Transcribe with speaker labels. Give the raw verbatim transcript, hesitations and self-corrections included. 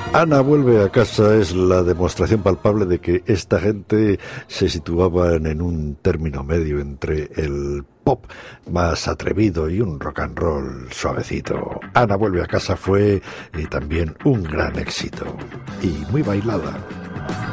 Speaker 1: Ana vuelve a casa es la demostración palpable de que esta gente se situaban en un término medio entre el pop más atrevido y un rock and roll suavecito. Ana vuelve a casa fue y también un gran éxito y muy bailada.